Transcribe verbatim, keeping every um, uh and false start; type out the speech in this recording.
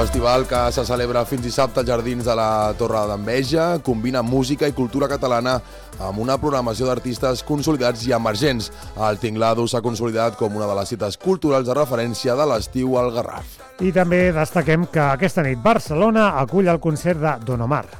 Festival que se celebra fins dissabte als Jardins de la Torre d'Enveja combina música i cultura catalana amb una programació d'artistes consolidats i emergents. El Tinglado s'ha consolidat com una de les cites culturals de referència de l'estiu al Garraf. I també destaquem que aquesta nit Barcelona acull el concert de Don Omar.